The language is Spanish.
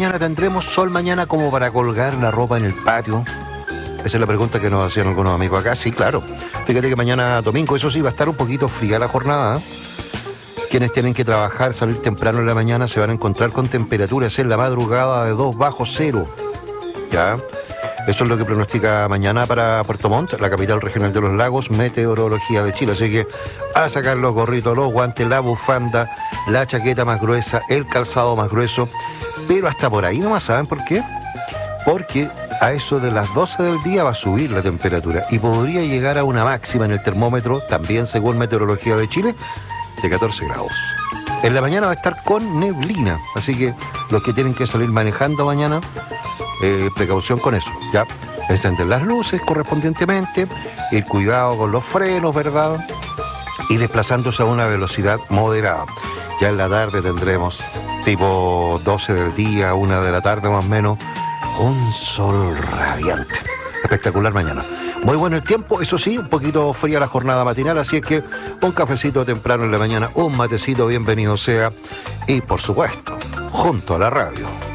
mañana tendremos sol mañana como para colgar la ropa en el patio. Esa es la pregunta que nos hacían algunos amigos acá. Sí, claro. Fíjate que mañana domingo, eso sí, va a estar un poquito fría la jornada. Quienes tienen que trabajar, salir temprano en la mañana, se van a encontrar con temperaturas en la madrugada de 2 bajo cero. ¿Ya? Eso es lo que pronostica mañana para Puerto Montt, la capital regional de los lagos, Meteorología de Chile. Así que a sacar los gorritos, los guantes, la bufanda, la chaqueta más gruesa, el calzado más grueso. Pero hasta por ahí nomás, ¿saben por qué? Porque a eso de las 12 del día va a subir la temperatura y podría llegar a una máxima en el termómetro, también según Meteorología de Chile, de 14 grados. En la mañana va a estar con neblina, así que los que tienen que salir manejando mañana, precaución con eso, ¿ya? Encender las luces correspondientemente, ir cuidado con los frenos, ¿verdad? Y desplazándose a una velocidad moderada. Ya en la tarde tendremos, tipo 12 del día, 1 de la tarde más o menos, un sol radiante. Espectacular mañana. Muy bueno el tiempo, eso sí, un poquito fría la jornada matinal, así es que un cafecito temprano en la mañana, un matecito, bienvenido sea, y por supuesto, junto a la radio.